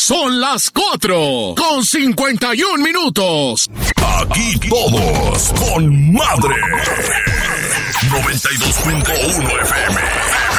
Son las 4:51. Aquí todos con madre. 92.1 FM.